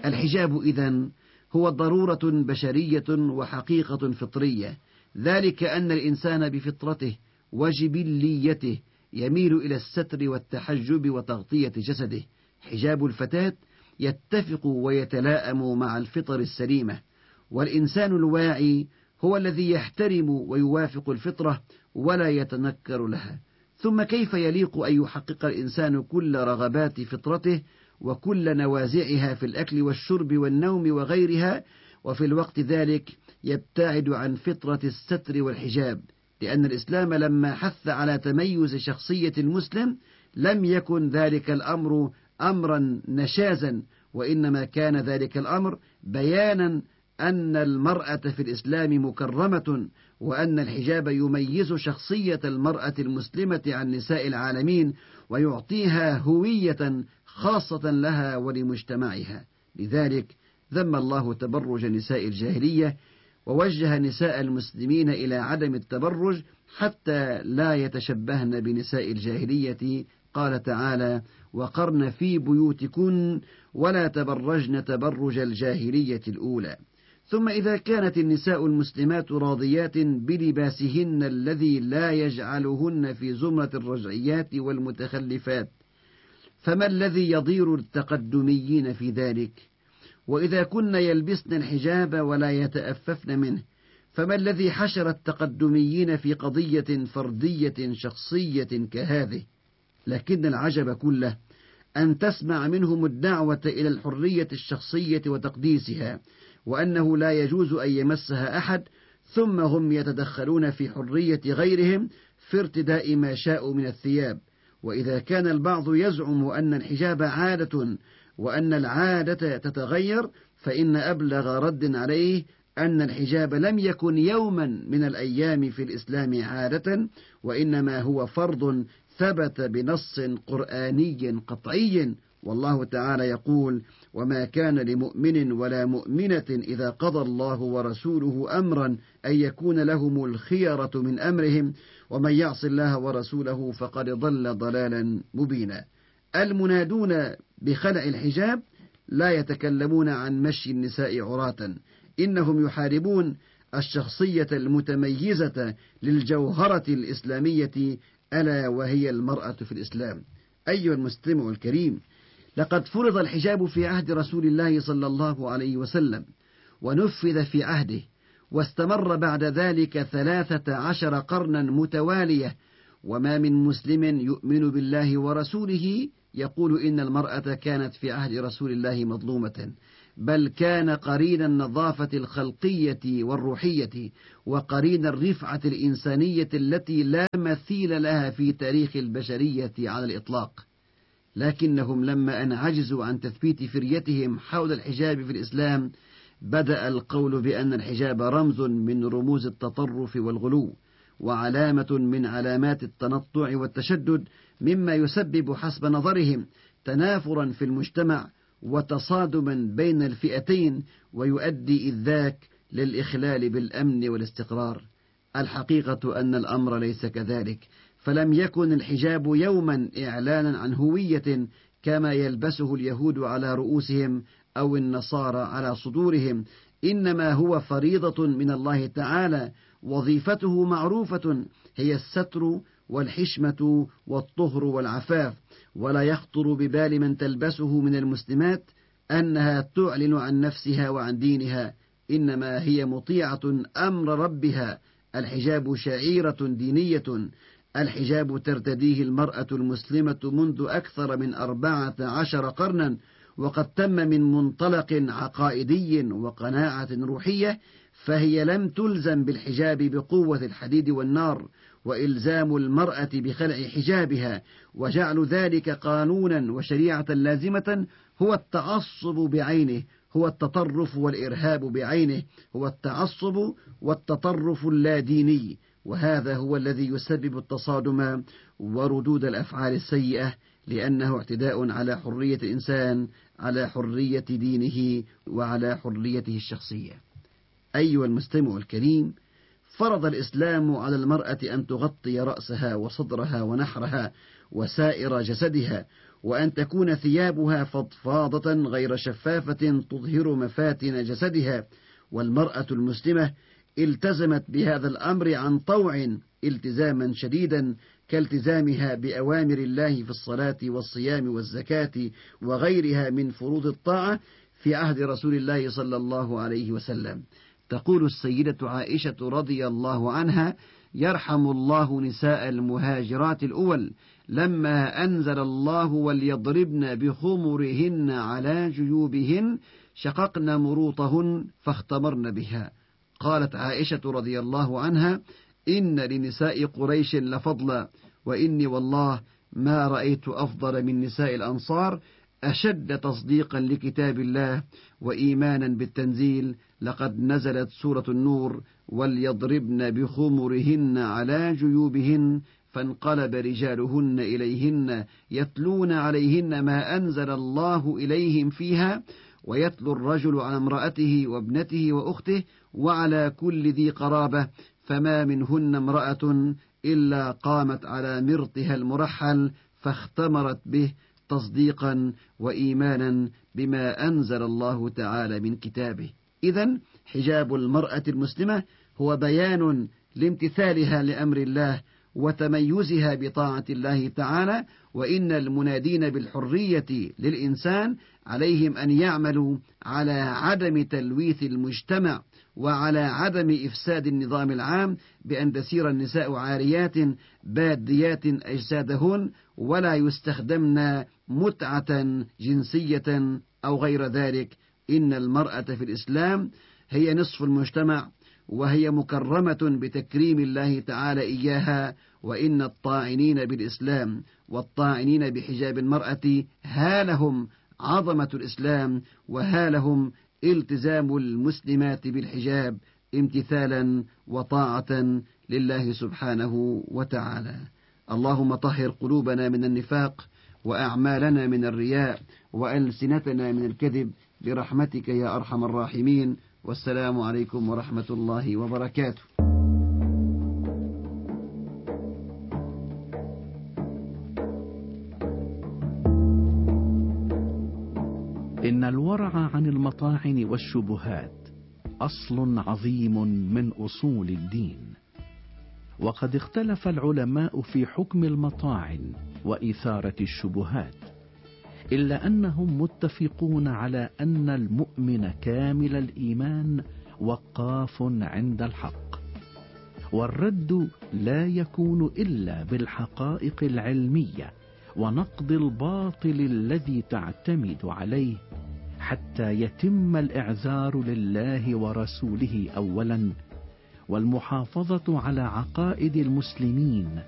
الحجاب إذن هو ضرورة بشرية وحقيقة فطرية، ذلك أن الإنسان بفطرته وجبليته يميل إلى الستر والتحجب وتغطية جسده. حجاب الفتاة يتفق ويتلائم مع الفطر السليمة، والإنسان الواعي هو الذي يحترم ويوافق الفطرة ولا يتنكر لها. ثم كيف يليق أن يحقق الإنسان كل رغبات فطرته وكل نوازعها في الأكل والشرب والنوم وغيرها، وفي الوقت ذلك يبتعد عن فطرة الستر والحجاب؟ لأن الإسلام لما حث على تميز شخصية المسلم لم يكن ذلك الأمر أمرا نشازا، وإنما كان ذلك الأمر بيانا أن المرأة في الإسلام مكرمة، وأن الحجاب يميز شخصية المرأة المسلمة عن نساء العالمين ويعطيها هوية خاصة لها ولمجتمعها. لذلك ذم الله تبرج نساء الجاهلية ووجه نساء المسلمين إلى عدم التبرج حتى لا يتشبهن بنساء الجاهلية. قال تعالى: وقرن في بيوتكن ولا تبرجن تبرج الجاهلية الأولى. ثم إذا كانت النساء المسلمات راضيات بلباسهن الذي لا يجعلهن في زمرة الرجعيات والمتخلفات، فما الذي يضير التقدميين في ذلك؟ وإذا كن يلبسن الحجاب ولا يتأففن منه، فما الذي حشر التقدميين في قضية فردية شخصية كهذه؟ لكن العجب كله أن تسمع منهم الدعوة إلى الحرية الشخصية وتقديسها، وأنه لا يجوز أن يمسها أحد، ثم هم يتدخلون في حرية غيرهم في ارتداء ما شاءوا من الثياب. وإذا كان البعض يزعم أن الحجاب عادة وأن العادة تتغير، فإن أبلغ رد عليه أن الحجاب لم يكن يوما من الأيام في الإسلام عادة، وإنما هو فرض ثبت بنص قرآني قطعي. والله تعالى يقول: وما كان لمؤمن ولا مؤمنة إذا قضى الله ورسوله أمرا أن يكون لهم الخيرة من أمرهم ومن يعص الله ورسوله فقد ضل ضلالا مبينا. المنادون بخلع الحجاب لا يتكلمون عن مشي النساء عراة، إنهم يحاربون الشخصية المتميزة للجوهرة الإسلامية ألا وهي المرأة في الإسلام. أيها المستمع الكريم، لقد فرض الحجاب في عهد رسول الله صلى الله عليه وسلم، ونفذ في عهده، واستمر بعد ذلك 13 قرنا متوالية، وما من مسلم يؤمن بالله ورسوله يقول إن المرأة كانت في عهد رسول الله مظلومة، بل كان قرين النظافة الخلقية والروحية وقرين الرفعة الإنسانية التي لا مثيل لها في تاريخ البشرية على الإطلاق. لكنهم لما أن عجزوا عن تثبيت فريتهم حول الحجاب في الإسلام، بدأ القول بأن الحجاب رمز من رموز التطرف والغلو، وعلامة من علامات التنطع والتشدد، مما يسبب حسب نظرهم تنافرا في المجتمع وتصادما بين الفئتين، ويؤدي إذ ذاك للإخلال بالأمن والاستقرار. الحقيقة أن الأمر ليس كذلك، فلم يكن الحجاب يوما إعلانا عن هوية كما يلبسه اليهود على رؤوسهم أو النصارى على صدورهم، إنما هو فريضة من الله تعالى، وظيفته معروفة، هي الستر والحشمة والطهر والعفاف. ولا يخطر ببال من تلبسه من المسلمات أنها تعلن عن نفسها وعن دينها، إنما هي مطيعة أمر ربها. الحجاب شعيرة دينية، الحجاب ترتديه المرأة المسلمة منذ أكثر من 14 قرنا، وقد تم من منطلق عقائدي وقناعة روحية، فهي لم تلزم بالحجاب بقوة الحديد والنار. وإلزام المرأة بخلع حجابها وجعل ذلك قانونا وشريعة لازمة هو التعصب بعينه، هو التطرف والإرهاب بعينه، هو التعصب والتطرف اللاديني، وهذا هو الذي يسبب التصادم وردود الأفعال السيئة، لأنه اعتداء على حرية الإنسان، على حرية دينه وعلى حريته الشخصية. أيها المستمع الكريم، فرض الإسلام على المرأة أن تغطي رأسها وصدرها ونحرها وسائر جسدها، وأن تكون ثيابها فضفاضة غير شفافة تظهر مفاتن جسدها. والمرأة المسلمة التزمت بهذا الأمر عن طوع التزاما شديدا، كالتزامها بأوامر الله في الصلاة والصيام والزكاة وغيرها من فروض الطاعة في عهد رسول الله صلى الله عليه وسلم. تقول السيدة عائشة رضي الله عنها: يرحم الله نساء المهاجرات الأول لما أنزل الله وليضربن بخمرهن على جيوبهن شققن مروطهن فاختمرن بها. قالت عائشة رضي الله عنها: إن لنساء قريش لفضلا، وإني والله ما رأيت أفضل من نساء الأنصار أشد تصديقا لكتاب الله وإيمانا بالتنزيل. لقد نزلت سورة النور: وليضربن بخمرهن على جيوبهن فانقلب رجالهن إليهن يتلون عليهن ما أنزل الله إليهم فيها، ويتلو الرجل على امرأته وابنته وأخته وعلى كل ذي قرابة، فما منهن امرأة إلا قامت على مرطها المرحل فاختمرت به تصديقا وإيمانا بما أنزل الله تعالى من كتابه. إذن حجاب المرأة المسلمة هو بيان لامتثالها لأمر الله وتميزها بطاعة الله تعالى. وإن المنادين بالحرية للإنسان عليهم أن يعملوا على عدم تلويث المجتمع وعلى عدم إفساد النظام العام بأن تسير النساء عاريات باديات أجسادهن ولا يستخدمن متعة جنسية أو غير ذلك. إن المرأة في الإسلام هي نصف المجتمع، وهي مكرمة بتكريم الله تعالى إياها. وإن الطاعنين بالإسلام والطاعنين بحجاب المرأة هالهم عظمة الإسلام وهالهم التزام المسلمات بالحجاب امتثالا وطاعة لله سبحانه وتعالى. اللهم طهر قلوبنا من النفاق وأعمالنا من الرياء وألسنتنا من الكذب برحمتك يا أرحم الراحمين. والسلام عليكم ورحمة الله وبركاته. إن الورع عن المطاعن والشبهات أصل عظيم من أصول الدين، وقد اختلف العلماء في حكم المطاعن وإثارة الشبهات، إلا أنهم متفقون على أن المؤمن كامل الإيمان وقاف عند الحق، والرد لا يكون إلا بالحقائق العلمية ونقض الباطل الذي تعتمد عليه حتى يتم الإعذار لله ورسوله أولا، والمحافظة على عقائد المسلمين